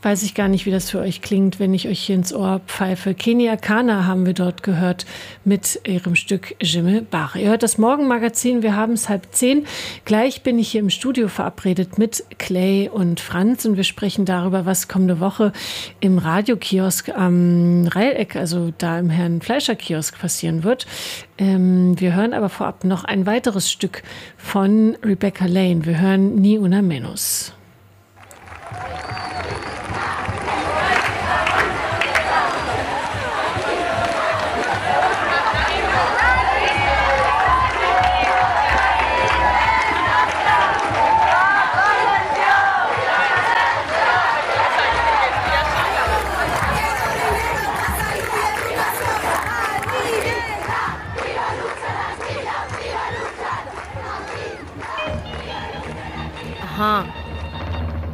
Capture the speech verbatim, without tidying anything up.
weiß ich gar nicht, wie das für euch klingt, wenn ich euch hier ins Ohr pfeife. Kenia Kana haben wir dort gehört mit ihrem Stück Jimme Bach. Ihr hört das Morgenmagazin, wir haben es halb zehn. Gleich bin ich hier im Studio verabredet mit Clay und Franz und wir sprechen darüber, was kommende Woche im Radiokiosk am Reileck, also da im Herrn Fleischer Kiosk passieren wird. Ähm, wir hören aber vorab noch ein weiteres Stück von Rebecca Lane. Wir hören Ni una menos.